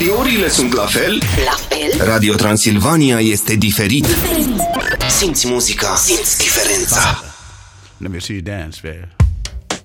Radiourile sunt la fel? Radio Transilvania este diferit. Simți muzica, simți diferența. Let me see you dance, man.